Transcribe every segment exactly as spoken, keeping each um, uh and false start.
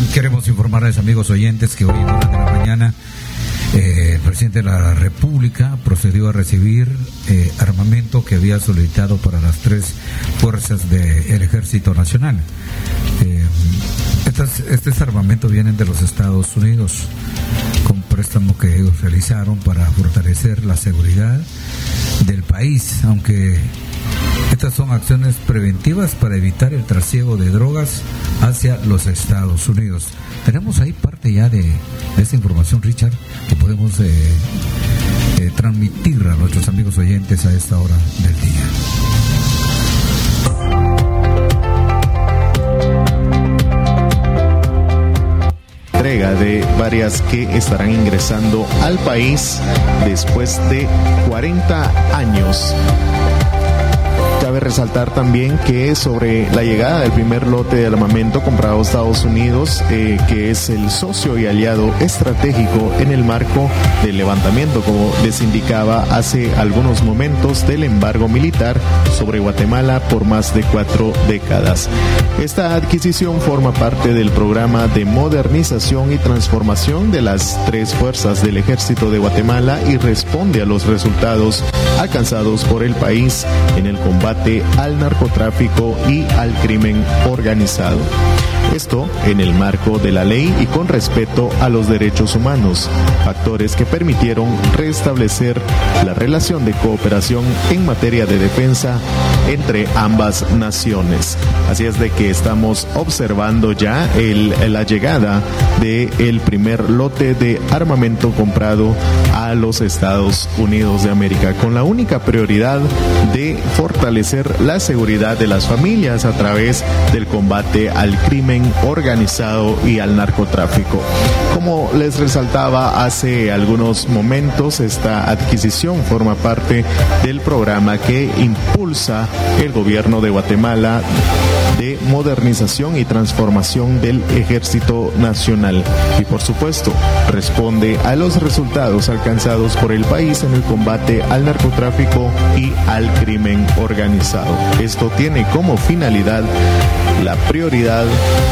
Queremos informarles, amigos oyentes, que hoy en hora de la mañana eh, el presidente de la República procedió a recibir eh, armamento que había solicitado para las tres fuerzas del Ejército Nacional. Eh, estas, estos armamentos vienen de los Estados Unidos, con préstamo que ellos realizaron para fortalecer la seguridad del país, aunque estas son acciones preventivas para evitar el trasiego de drogas hacia los Estados Unidos. Tenemos ahí parte ya de, de esta información, Richard, que podemos eh, eh, transmitir a nuestros amigos oyentes a esta hora del día. Entrega de varias que estarán ingresando al país después de cuarenta años. Cabe resaltar también que sobre la llegada del primer lote de armamento comprado a Estados Unidos, eh, que es el socio y aliado estratégico en el marco del levantamiento, como les indicaba hace algunos momentos, del embargo militar sobre Guatemala por más de cuatro décadas. Esta adquisición forma parte del programa de modernización y transformación de las tres fuerzas del Ejército de Guatemala y responde a los resultados alcanzados por el país en el combate al narcotráfico y al crimen organizado. Esto en el marco de la ley y con respeto a los derechos humanos, factores que permitieron restablecer la relación de cooperación en materia de defensa entre ambas naciones. Así es de que estamos observando ya el, la llegada del primer lote de armamento comprado a los Estados Unidos de América, con la única prioridad de fortalecer la seguridad de las familias a través del combate al crimen organizado y al narcotráfico. Como les resaltaba hace algunos momentos, esta adquisición forma parte del programa que impulsa el gobierno de Guatemala de modernización y transformación del Ejército Nacional y, por supuesto, responde a los resultados alcanzados por el país en el combate al narcotráfico y al crimen organizado. Esto tiene como finalidad la prioridad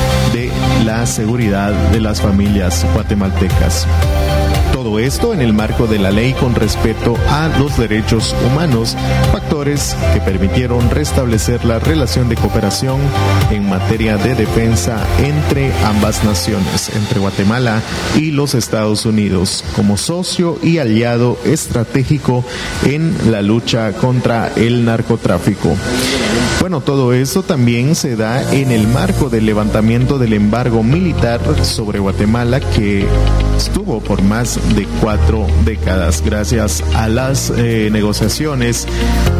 de la seguridad de las familias guatemaltecas. Todo esto en el marco de la ley con respeto a los derechos humanos, factores que permitieron restablecer la relación de cooperación en materia de defensa entre ambas naciones, entre Guatemala y los Estados Unidos, como socio y aliado estratégico en la lucha contra el narcotráfico. Bueno, todo eso también se da en el marco del levantamiento del embargo militar sobre Guatemala, que estuvo por más de cuatro décadas gracias a las eh, negociaciones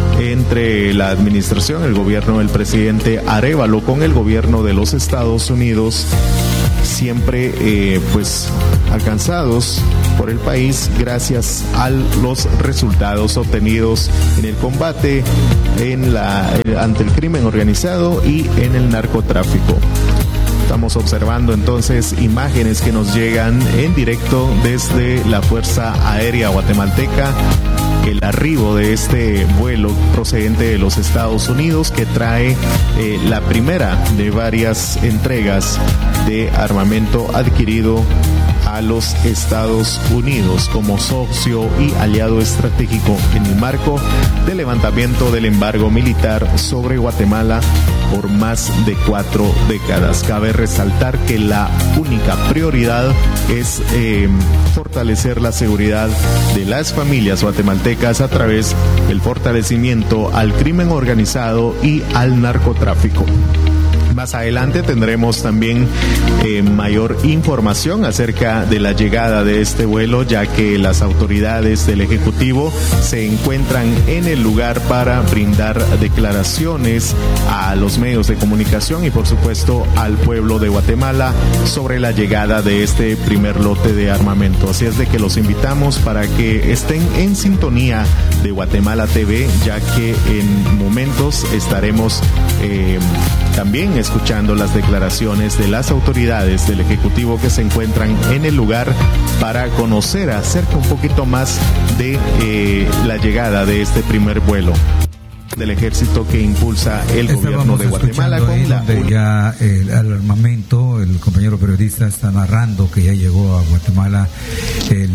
entre la administración, el gobierno del presidente Arévalo con el gobierno de los Estados Unidos, siempre eh, pues alcanzados por el país gracias a los resultados obtenidos en el combate en la, ante el crimen organizado y en el narcotráfico. Estamos observando entonces imágenes que nos llegan en directo desde la Fuerza Aérea Guatemalteca, el arribo de este vuelo procedente de los Estados Unidos que trae eh, la primera de varias entregas de armamento adquirido a los Estados Unidos como socio y aliado estratégico en el marco del levantamiento del embargo militar sobre Guatemala por más de cuatro décadas. Cabe resaltar que la única prioridad es eh, fortalecer la seguridad de las familias guatemaltecas a través del fortalecimiento al crimen organizado y al narcotráfico. Más adelante tendremos también eh, mayor información acerca de la llegada de este vuelo, ya que las autoridades del Ejecutivo se encuentran en el lugar para brindar declaraciones a los medios de comunicación y, por supuesto, al pueblo de Guatemala sobre la llegada de este primer lote de armamento. Así es de que los invitamos para que estén en sintonía de Guatemala T V, ya que en momentos estaremos eh, también escuchando las declaraciones de las autoridades del Ejecutivo que se encuentran en el lugar para conocer acerca un poquito más de eh, la llegada de este primer vuelo. del ejército que impulsa el Estábamos gobierno de Guatemala. Con la donde ya el, el armamento, el compañero periodista está narrando que ya llegó a Guatemala el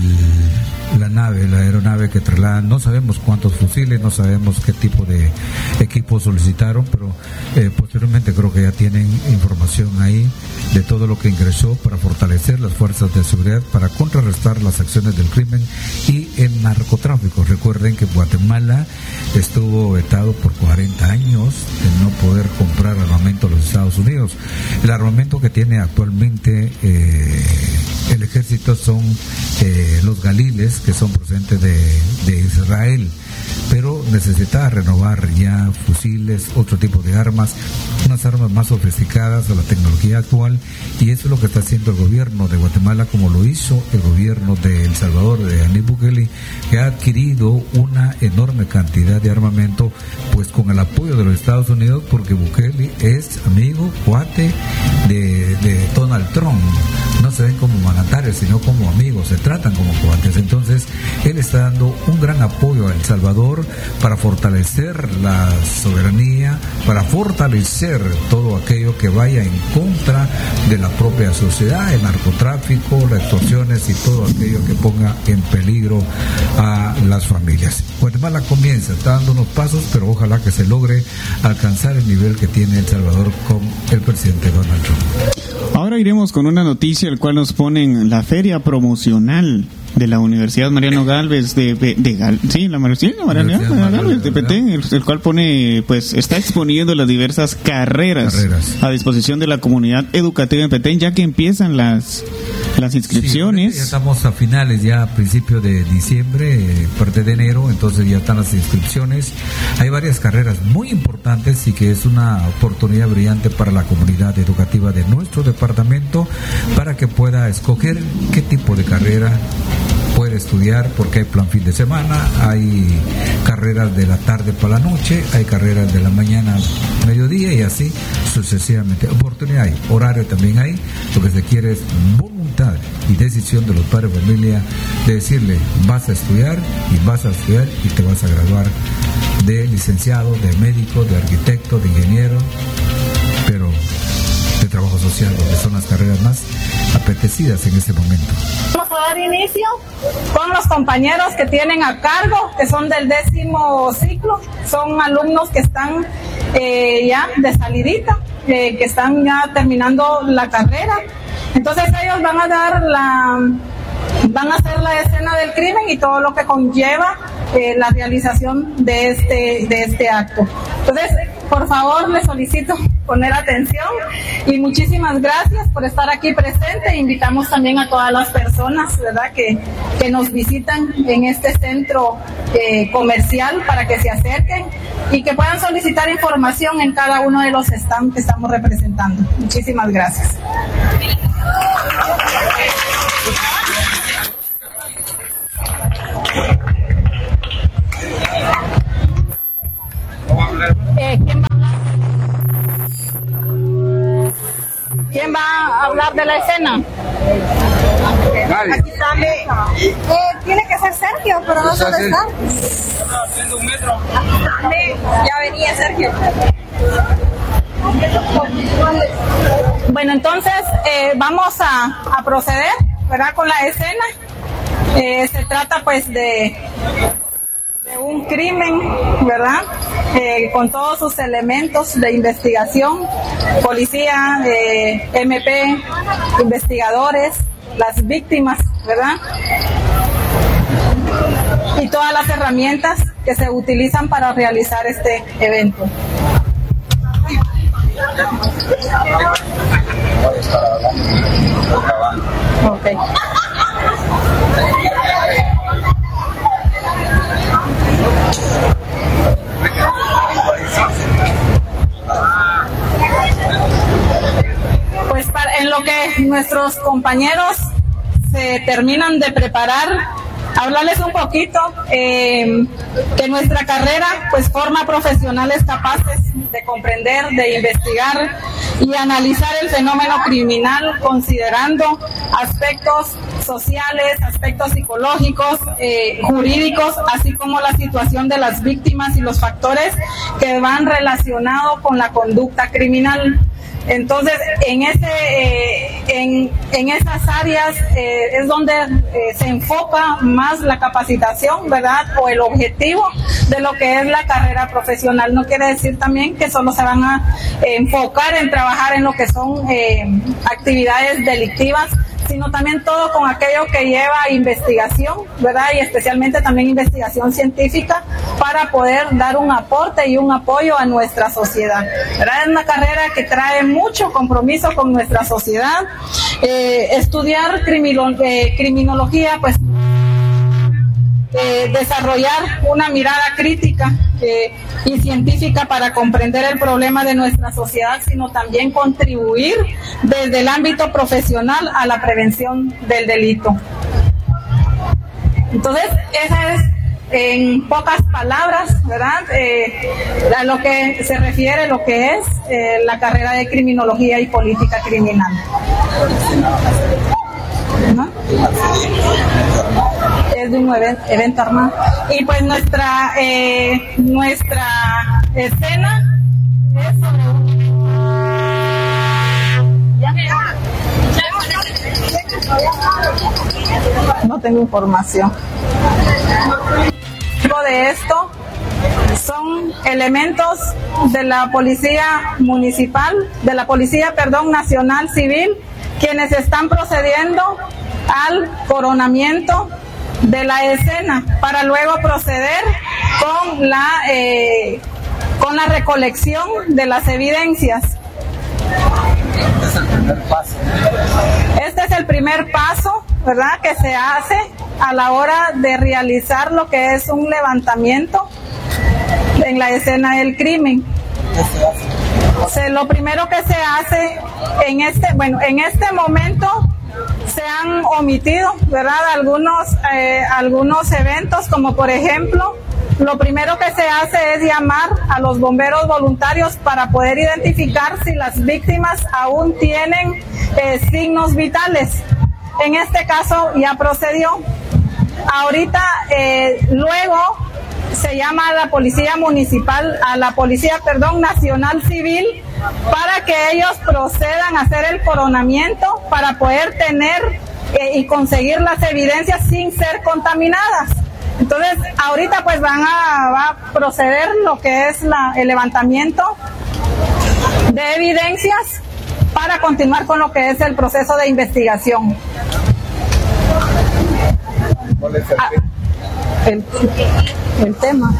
la nave, la aeronave que traslada, no sabemos cuántos fusiles, no sabemos qué tipo de equipo solicitaron, pero eh, posteriormente creo que ya tienen información ahí de todo lo que ingresó para fortalecer las fuerzas de seguridad, para contrarrestar las acciones del crimen y el narcotráfico. Recuerden que Guatemala estuvo vetado por cuarenta años de no poder comprar armamento a los Estados Unidos. El armamento que tiene actualmente eh, el ejército son eh, los Galiles, que son procedentes de, de Israel, pero necesita renovar ya fusiles, otro tipo de armas, unas armas más sofisticadas a la tecnología actual, y eso es lo que está haciendo el gobierno de Guatemala, como lo hizo el gobierno de El Salvador, de Nayib Bukele, que ha adquirido una enorme cantidad de armamento, pues con el apoyo de los Estados Unidos, porque Bukele es amigo, cuate de, de Donald Trump. No se ven como mandatarios, sino como amigos, se tratan como cuates. Entonces, él está dando un gran apoyo a El Salvador para fortalecer la soberanía, para fortalecer todo aquello que vaya en contra de la propia sociedad, el narcotráfico, las extorsiones y todo aquello que ponga en peligro a las familias. Guatemala comienza, está dando unos pasos, pero ojalá que se logre alcanzar el nivel que tiene El Salvador con el presidente Donald Trump. Ahora iremos con una noticia, el cual nos ponen la feria promocional de la Universidad Mariano Gálvez de, de, de Gal, sí, la Universidad Mariano Gálvez de Petén, el, el cual pone, pues, está exponiendo las diversas carreras, carreras a disposición de la comunidad educativa en Petén, ya que empiezan las las inscripciones. Sí, ya estamos a finales, ya a principios de diciembre, eh, parte de enero, entonces ya están las inscripciones. Hay varias carreras muy importantes y que es una oportunidad brillante para la comunidad educativa de nuestro departamento para que pueda escoger qué tipo de carrera puede estudiar, porque hay plan fin de semana, hay carreras de la tarde para la noche, hay carreras de la mañana mediodía y así sucesivamente. Oportunidad hay, horario también hay, lo que se quiere es voluntad y decisión de los padres de familia de decirle, vas a estudiar y vas a estudiar y te vas a graduar de licenciado, de médico, de arquitecto, de ingeniero, pero de trabajo social, donde son las carreras más apetecidas en este momento. Vamos a dar inicio con los compañeros que tienen a cargo, que son del décimo ciclo, son alumnos que están eh, ya de salidita, eh, que están ya terminando la carrera. Entonces ellos van a dar la, van a hacer la escena del crimen y todo lo que conlleva eh, la realización de este, de este acto. Entonces, por favor, les solicito poner atención y muchísimas gracias por estar aquí presente. Invitamos también a todas las personas, ¿verdad?, que, que nos visitan en este centro eh, comercial para que se acerquen y que puedan solicitar información en cada uno de los stands que estamos representando. Muchísimas gracias. Eh, ¿quién va a hablar? ¿Quién va a hablar de la escena? Aquí sale. Eh, tiene que ser Sergio, pero no sabe estar. Ya venía Sergio. Bueno, entonces eh, vamos a, a proceder, ¿verdad?, con la escena. Eh, se trata pues de, de un crimen, ¿verdad?, eh, con todos sus elementos de investigación, policía, eh, M P, investigadores, las víctimas, ¿verdad?, y todas las herramientas que se utilizan para realizar este evento. Okay. Pues para, en lo que nuestros compañeros se terminan de preparar hablarles un poquito eh, que nuestra carrera pues forma profesionales capaces de comprender, de investigar y analizar el fenómeno criminal considerando aspectos sociales, aspectos psicológicos, eh, jurídicos, así como la situación de las víctimas y los factores que van relacionados con la conducta criminal. Entonces, en ese, eh, en, en esas áreas eh, es donde eh, se enfoca más la capacitación, ¿verdad? O el objetivo de lo que es la carrera profesional. No quiere decir también que solo se van a eh, enfocar en trabajar en lo que son eh, actividades delictivas, sino también todo con aquello que lleva investigación, ¿verdad? Y especialmente también investigación científica para poder dar un aporte y un apoyo a nuestra sociedad, ¿verdad? Es una carrera que trae mucho compromiso con nuestra sociedad. Eh, estudiar crimino, eh, criminología, pues Eh, desarrollar una mirada crítica eh, y científica para comprender el problema de nuestra sociedad, sino también contribuir desde el ámbito profesional a la prevención del delito. Entonces, esa es en pocas palabras, ¿verdad? Eh, a lo que se refiere lo que es eh, la carrera de criminología y política criminal. ¿No? Es de un evento, evento armado. Y pues nuestra eh, nuestra escena es sobre un... No tengo información. De esto son elementos de la policía municipal, de la policía, perdón, nacional civil, quienes están procediendo al coronamiento de la escena para luego proceder con la eh, con la recolección de las evidencias. Este es el primer paso, ¿verdad?, que se hace a la hora de realizar lo que es un levantamiento en la escena del crimen. O sea, lo primero que se hace en este, bueno, en este momento se han omitido, ¿verdad?, algunos, eh, algunos eventos, como por ejemplo, lo primero que se hace es llamar a los bomberos voluntarios para poder identificar si las víctimas aún tienen eh, signos vitales. En este caso ya procedió. Ahorita, eh, luego se llama a la policía municipal, a la policía, perdón, nacional civil, para que ellos procedan a hacer el coronamiento para poder tener eh, y conseguir las evidencias sin ser contaminadas. Entonces, ahorita pues van a, va a proceder lo que es la, el levantamiento de evidencias para continuar con lo que es el proceso de investigación. ¿Cuál es el ah, el, el tema?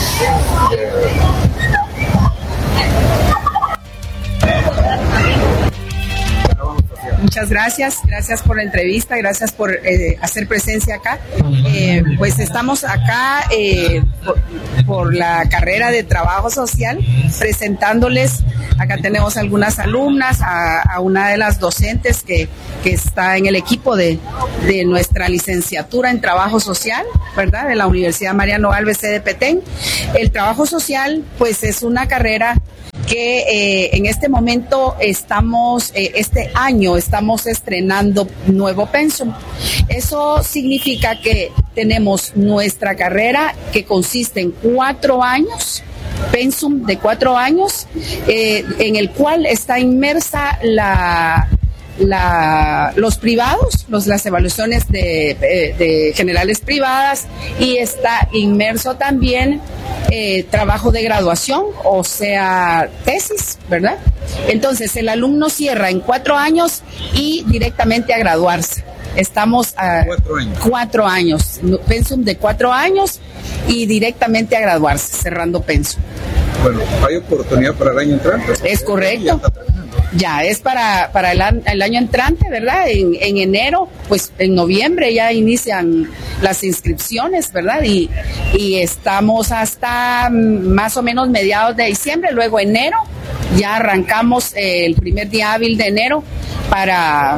Muchas gracias, gracias por la entrevista, gracias por eh, hacer presencia acá. Eh, pues estamos acá eh, por, por la carrera de trabajo social, presentándoles, acá tenemos algunas alumnas, a, a una de las docentes que, que está en el equipo de, de nuestra licenciatura en trabajo social, ¿verdad?, de la Universidad Mariano Gálvez, sede Petén. El trabajo social, pues es una carrera que eh, en este momento estamos, eh, este año estamos estrenando nuevo pensum. Eso significa que tenemos nuestra carrera que consiste en cuatro años, pensum de cuatro años, eh, en el cual está inmersa la... La, los privados, los, las evaluaciones de, de, de generales privadas, y está inmerso también eh, trabajo de graduación, o sea, tesis, ¿verdad? Entonces, el alumno cierra en cuatro años y directamente a graduarse. Estamos a cuatro años, cuatro años, pensum de cuatro años y directamente a graduarse, cerrando pensum. Bueno, ¿hay oportunidad para el año entrante? Es correcto. Ya es para, para el, el año entrante, ¿verdad? En, en enero, pues en noviembre ya inician las inscripciones, ¿verdad? Y, y estamos hasta más o menos mediados de diciembre, luego enero, ya arrancamos eh, el primer día hábil de enero para,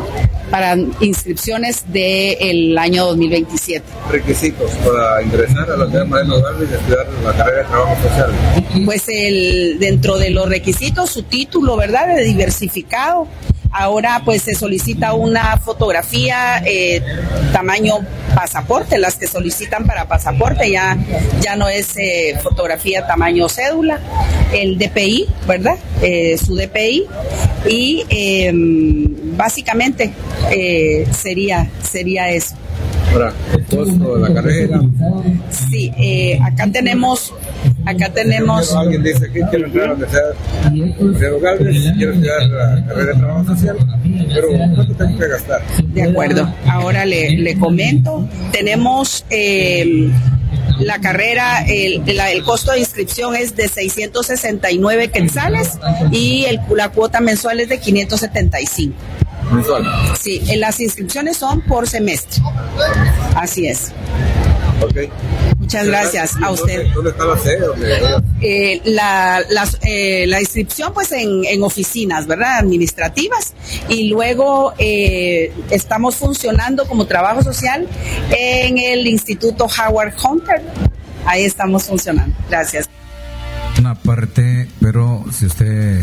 para inscripciones del año dos mil veintisiete. Requisitos para ingresar a la Universidad Mariano Gálvez y estudiar la carrera de trabajo social. Pues el, dentro de los requisitos, su título, ¿verdad?, de diversificado. Ahora pues se solicita una fotografía eh, tamaño pasaporte, las que solicitan para pasaporte, ya, ya no es eh, fotografía tamaño cédula, el D P I, ¿verdad? Eh, su D P I y eh, básicamente eh, sería, sería eso. Ahora, el costo de la carrera. Sí, eh, acá tenemos, acá tenemos. Alguien dice que quiero entrar a la Universidad Mariano Gálvez, quiero estudiar la carrera de trabajo social, pero ¿cuánto tengo que gastar? De acuerdo, ahora le, le comento, tenemos eh, la carrera, el, la, el costo de inscripción es de seiscientos sesenta y nueve quetzales y el, la cuota mensual es de quinientos setenta y cinco. Mensual. Sí, las inscripciones son por semestre. Así es. Okay. Muchas gracias a usted. ¿Dónde está la sede? Eh, la, la, eh, la inscripción pues en, en oficinas, ¿verdad?, administrativas, y luego eh, estamos funcionando como trabajo social en el Instituto Howard Hunter. Ahí estamos funcionando. Gracias. Una parte, pero si usted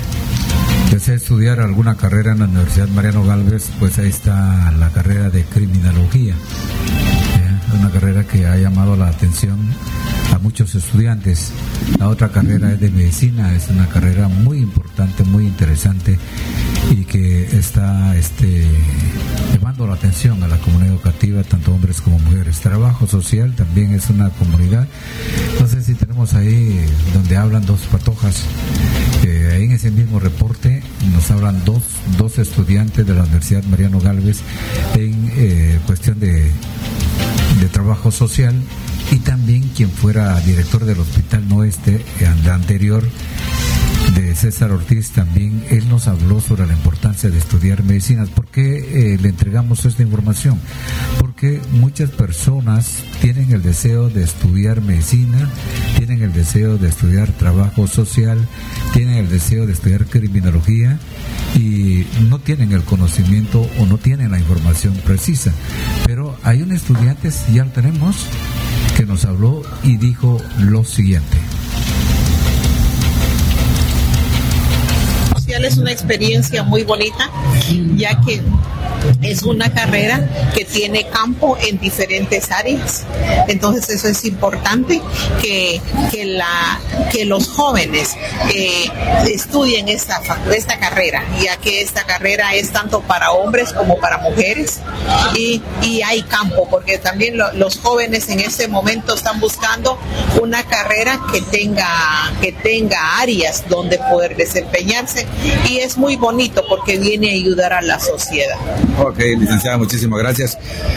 desea estudiar alguna carrera en la Universidad Mariano Gálvez, pues ahí está la carrera de criminología. Una carrera que ha llamado la atención a muchos estudiantes. La otra carrera es de medicina, es una carrera muy importante, muy interesante y que está este, llamando la atención a la comunidad educativa, tanto hombres como mujeres. Trabajo social también es una comunidad. No sé si tenemos ahí donde hablan dos patojas. Eh, ahí en ese mismo reporte nos hablan dos, dos estudiantes de la Universidad Mariano Gálvez en eh, cuestión de de trabajo social, y también quien fuera director del Hospital Noeste eh, anterior, de César Ortiz, también él nos habló sobre la importancia de estudiar medicinas. ¿Por qué eh, le entregamos esta información? Porque muchas personas tienen el deseo de estudiar medicina, tienen el deseo de estudiar trabajo social, tienen el deseo de estudiar criminología y no tienen el conocimiento o no tienen la información precisa. Pero hay un estudiante, ya lo tenemos, que nos habló y dijo lo siguiente. Es una experiencia muy bonita, ya que es una carrera que tiene campo en diferentes áreas. Entonces eso es importante que, que, la, que los jóvenes eh, estudien esta, esta carrera, ya que esta carrera es tanto para hombres como para mujeres, y, y hay campo, porque también lo, los jóvenes en este momento están buscando una carrera que tenga, que tenga áreas donde poder desempeñarse, y es muy bonito porque viene a ayudar a la sociedad. Ok, licenciada, muchísimas gracias.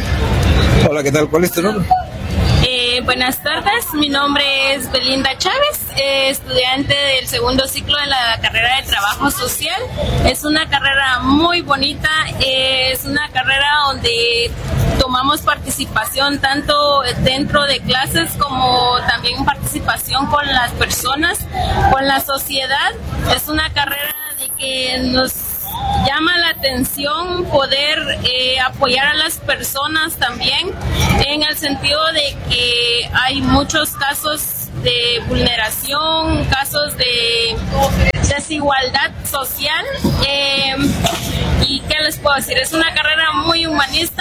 Hola, ¿qué tal? ¿Cuál es tu nombre? Eh, buenas tardes, mi nombre es Belinda Chávez, eh, estudiante del segundo ciclo de la carrera de trabajo social. Es una carrera muy bonita, eh, es una carrera donde tomamos participación tanto dentro de clases como también participación con las personas, con la sociedad. Es una carrera de que nos llama la atención poder eh, apoyar a las personas también, en el sentido de que hay muchos casos de vulneración, casos de desigualdad social, eh, y ¿qué les puedo decir? Es una carrera muy humanista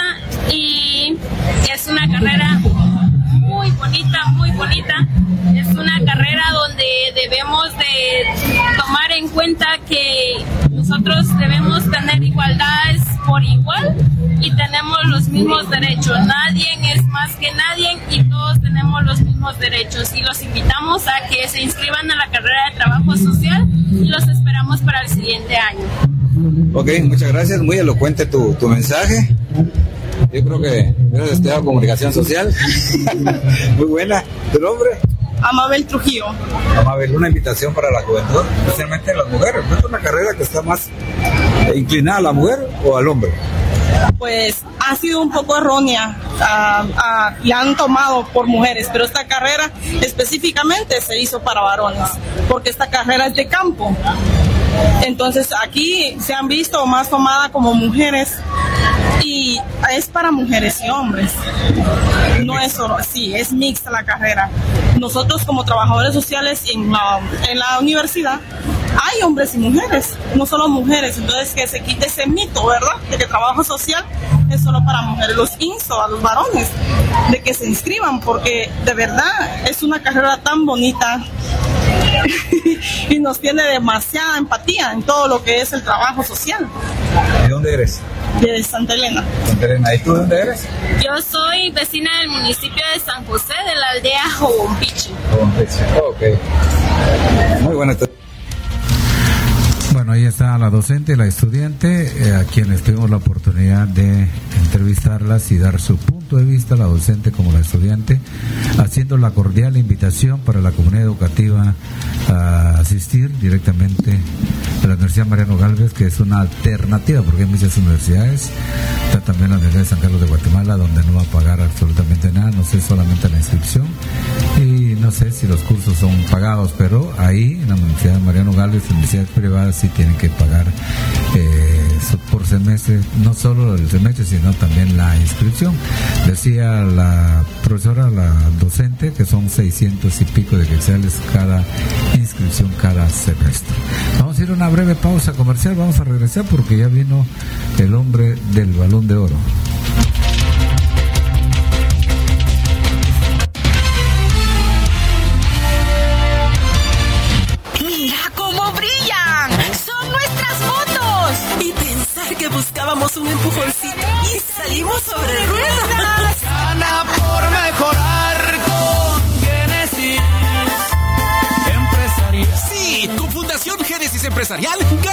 y es una carrera muy bonita, muy bonita. Es una carrera donde debemos de tomar en cuenta que nosotros debemos tener igualdades por igual y tenemos los mismos derechos. Nadie es más que nadie y todos tenemos los mismos derechos. Y los invitamos a que se inscriban a la carrera de trabajo social y los esperamos para el siguiente año. Ok, muchas gracias. Muy elocuente tu, tu mensaje. Yo creo que hubieras estudiado comunicación social. Muy buena. ¿Tu nombre? Amabel Trujillo. Amabel, una invitación para la juventud, especialmente las mujeres. ¿Es una carrera que está más inclinada a la mujer o al hombre? Pues ha sido un poco errónea, uh, uh, la han tomado por mujeres, pero esta carrera específicamente se hizo para varones, porque esta carrera es de campo. Entonces aquí se han visto más tomadas como mujeres y es para mujeres y hombres. No es solo, sí, es mixta la carrera. Nosotros como trabajadores sociales en la, en la universidad hay hombres y mujeres, no solo mujeres. Entonces que se quite ese mito, ¿verdad? De que trabajo social es solo para mujeres. Los insto a los varones de que se inscriban, porque de verdad es una carrera tan bonita y nos tiene demasiada empatía en todo lo que es el trabajo social. ¿De dónde eres? De Santa Elena. Santa Elena. ¿Y tú de dónde eres? Yo soy vecina del municipio de San José, de la aldea Jobompichi. Jobompichi, ok. Muy buena. Bueno, ahí está la docente y la estudiante, eh, a quienes tuvimos la oportunidad de entrevistarlas y dar su punto de vista, la docente como la estudiante, haciendo la cordial invitación para la comunidad educativa a asistir directamente a la Universidad Mariano Gálvez, que es una alternativa, porque hay muchas universidades. Está también la Universidad de San Carlos de Guatemala, donde no va a pagar absolutamente nada, no sé, solamente la inscripción, y no sé si los cursos son pagados, pero ahí en la Universidad Mariano Gálvez, universidades privadas, sí tienen que pagar eh, por semestre, no solo el semestre, sino también la inscripción. Decía la profesora, la docente, que son seiscientos y pico de quetzales cada inscripción cada semestre. Vamos a ir a una breve pausa comercial, vamos a regresar porque ya vino el hombre del Balón de Oro. ¡Mira cómo brillan! ¡Son nuestras motos! Y pensar que buscábamos un empujoncito y salimos sobre ruedas. Gana por mejorar con Génesis Empresarial. Sí, con Fundación Génesis Empresarial